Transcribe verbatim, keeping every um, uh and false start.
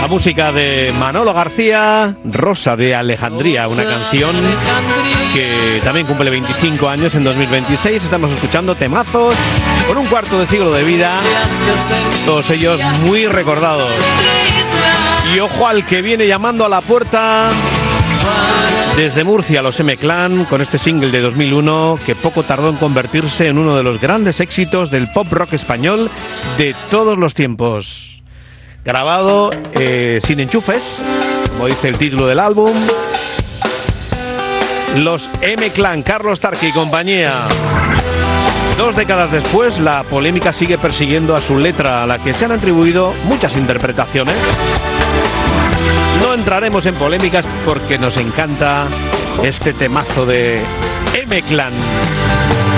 música de Manolo García, Rosa de Alejandría, una canción que también cumple veinticinco años en dos mil veintiséis. Estamos escuchando temazos con un cuarto de siglo de vida, todos ellos muy recordados. Y ojo al que viene llamando a la puerta desde Murcia, los M-Clan, con este single de dos mil uno que poco tardó en convertirse en uno de los grandes éxitos del pop rock español de todos los tiempos. Grabado eh, sin enchufes, como dice el título del álbum. Los M-Clan, Carlos Tarque y compañía. Dos décadas después, la polémica sigue persiguiendo a su letra, a la que se han atribuido muchas interpretaciones. No entraremos en polémicas porque nos encanta este temazo de M-Clan.